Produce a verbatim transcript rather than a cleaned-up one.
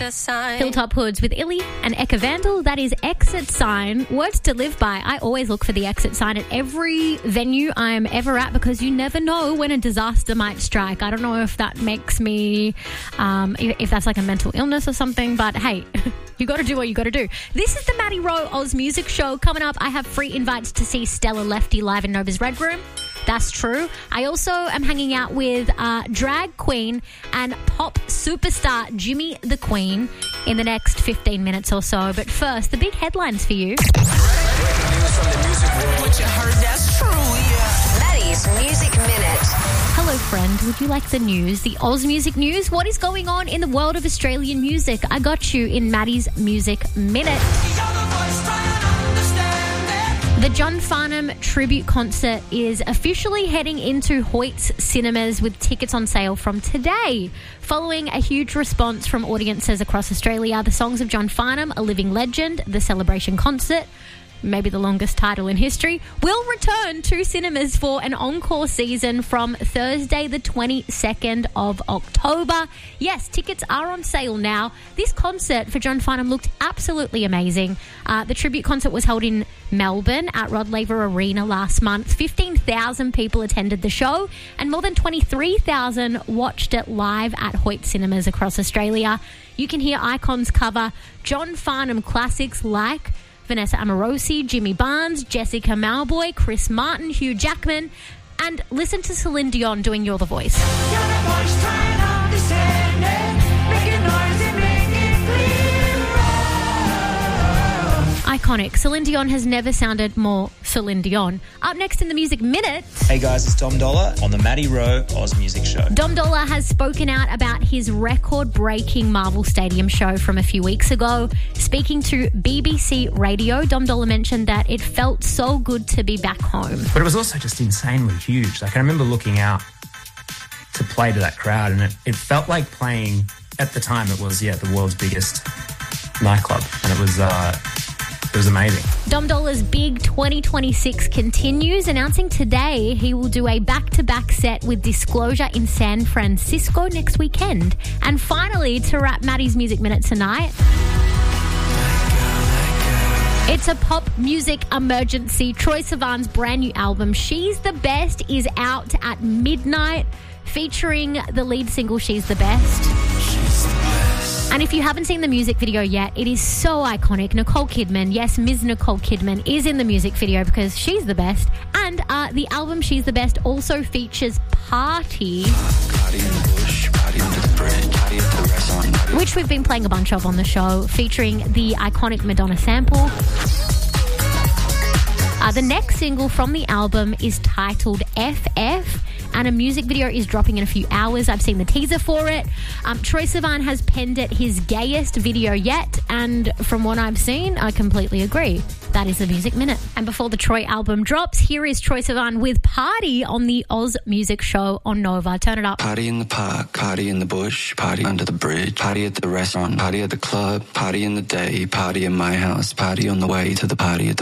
sign. Hilltop Hoods with Illy and Eka Vandal. That is Exit Sign. Words to live by. I always look for the exit sign at every venue I'm ever at because you never know when a disaster might strike. I don't know if that makes me, um, if that's like a mental illness or something, but hey, you got to do what you got to do. This is the Maddie Rowe Oz Music Show. Coming up, I have free invites to see Stella Lefty live in Nova's Red Room. That's true. I also am hanging out with uh, drag queen and pop superstar Jimmy the Queen in the next fifteen minutes or so. But first, the big headlines for you. Breaking news from the music world. What you heard, that's true, yeah. Maddie's Music Minute. Hello, friend. Would you like the news? The Oz Music News? What is going on in the world of Australian music? I got you in Maddie's Music Minute. The John Farnham tribute concert is officially heading into Hoyts cinemas with tickets on sale from today. Following a huge response from audiences across Australia, the songs of John Farnham, a living legend, the celebration concert, maybe the longest title in history, will return to cinemas for an encore season from Thursday the twenty-second of October. Yes, tickets are on sale now. This concert for John Farnham looked absolutely amazing. Uh, the tribute concert was held in Melbourne at Rod Laver Arena last month. fifteen thousand people attended the show and more than twenty-three thousand watched it live at Hoyt Cinemas across Australia. You can hear icons cover John Farnham classics like Vanessa Amorosi, Jimmy Barnes, Jessica Mauboy, Chris Martin, Hugh Jackman, and listen to Celine Dion doing You're the Voice. You're the voice trying to understand it. Make it noisy, make it clear. Iconic. Celine Dion has never sounded more Celine Dion. Up next in the Music Minute. Hey guys, it's Dom Dollar on the Maddie Rowe Oz Music Show. Dom Dollar has spoken out about his record-breaking Marvel Stadium show from a few weeks ago. Speaking to B B C Radio, Dom Dollar mentioned that it felt so good to be back home. But it was also just insanely huge. Like, I remember looking out to play to that crowd, and it, it felt like playing, at the time it was, yeah, the world's biggest nightclub. And it was... uh It was amazing. Dom Dollar's big twenty twenty-six continues, announcing today he will do a back-to-back set with Disclosure in San Francisco next weekend. And finally, to wrap Maddie's Music Minute tonight, it's a pop music emergency. Troye Sivan's brand new album, She's the Best, is out at midnight, featuring the lead single, She's the Best. And if you haven't seen the music video yet, it is so iconic. Nicole Kidman, yes, Miz Nicole Kidman is in the music video because she's the best. And uh, the album She's the Best also features Party, which we've been playing a bunch of on the show, featuring the iconic Madonna sample. Uh, the next single from the album is titled F F, and a music video is dropping in a few hours. I've seen the teaser for it. Um, Troye Sivan has penned it his gayest video yet, and from what I've seen, I completely agree. That is the Music Minute. And before the Troye album drops, here is Troye Sivan with Party on the Oz Music Show on Nova. Turn it up. Party in the park, party in the bush, party under the bridge, party at the restaurant, party at the club, party in the day, party in my house, party on the way to the party at the